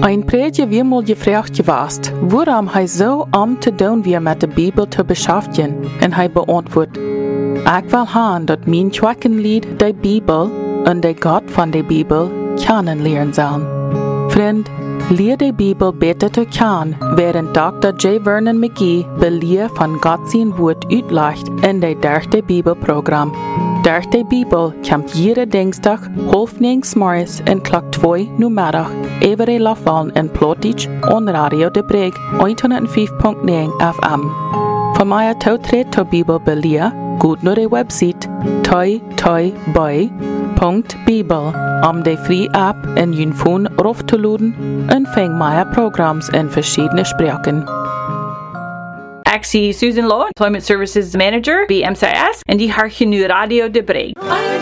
Ein Predje wie mal gefragt gewast, woran hij so te doen weer met de Bibel te beschäftigen, en hij beantwoordt, ik wil haan dat mijn Schwackenlied de Bibel en de God van de Bibel kennenlernen zullen. Vriend, leer de Bibel beter te kennen, während Dr. J. Vernon McGee beleer van God zijn woord uitlegt in de derde Bibelprogramm. Durch de Bibel komt jede Dinsdag, 9:30 en klok 2 numiddag, Every Lafallen en Plotich on Radio de Breg, 105.9 FM. Voor mij toetreden tot Bibel beleer, goed naar de website toytoyboy.bibel om de free app in je phone af te laden en vang mijn programma's in verschillende spraken. Ik zie Susan Lowe, Employment Services Manager bij MCIS, en die haar nu Radio de Breg.